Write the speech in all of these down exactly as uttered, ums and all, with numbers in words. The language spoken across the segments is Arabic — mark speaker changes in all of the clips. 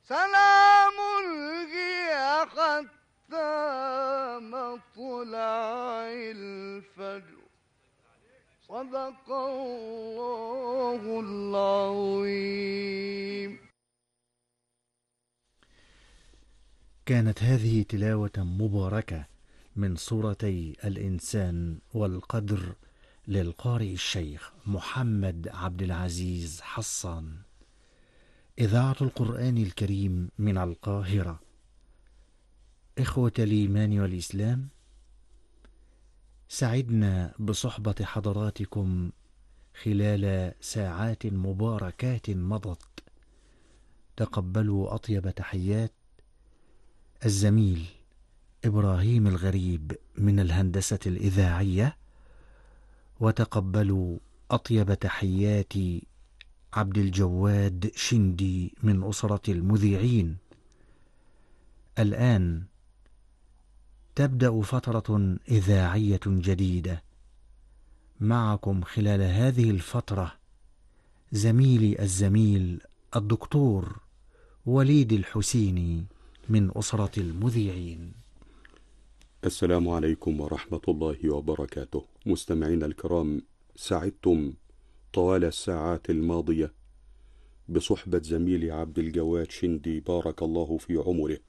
Speaker 1: سلام هي حتى مطلع الفجر. صدق الله العظيم.
Speaker 2: كانت هذه تلاوة مباركة من سورتي الإنسان والقدر للقارئ الشيخ محمد عبد العزيز حصان. إذاعة القرآن الكريم من القاهرة. إخوة الإيمان والإسلام، سعدنا بصحبة حضراتكم خلال ساعات مباركات مضت. تقبلوا أطيب تحيات الزميل إبراهيم الغريب من الهندسة الإذاعية، وتقبلوا أطيب تحيات عبد الجواد شندي من أسرة المذيعين. الآن تبدأ فترة إذاعية جديدة. معكم خلال هذه الفترة زميلي الزميل الدكتور وليد الحسيني من أسرة المذيعين.
Speaker 3: السلام عليكم ورحمة الله وبركاته. مستمعين الكرام، سعدتم طوال الساعات الماضية بصحبة زميلي عبد الجواد شندي بارك الله في عمره،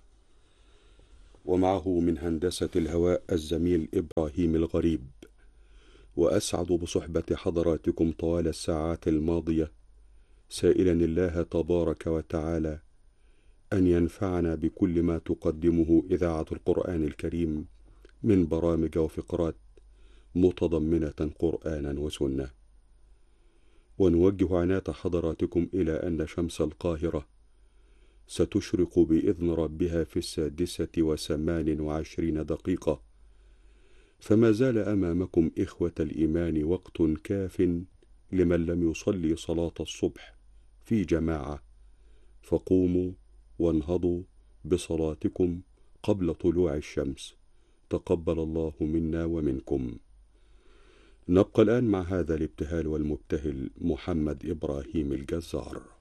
Speaker 3: ومعه من هندسة الهواء الزميل إبراهيم الغريب. وأسعد بصحبة حضراتكم طوال الساعات الماضية، سائلا الله تبارك وتعالى أن ينفعنا بكل ما تقدمه إذاعة القرآن الكريم من برامج وفقرات متضمنة قرآنا وسنة. ونوجه عناية حضراتكم إلى أن شمس القاهرة ستشرق بإذن ربها في السادسة وثمان وعشرين دقيقة، فما زال أمامكم إخوة الإيمان وقت كاف لمن لم يصلي صلاة الصبح في جماعة، فقوموا وانهضوا بصلاتكم قبل طلوع الشمس، تقبل الله منا ومنكم. نبقى الآن مع هذا الابتهال والمبتهل محمد إبراهيم الجزار.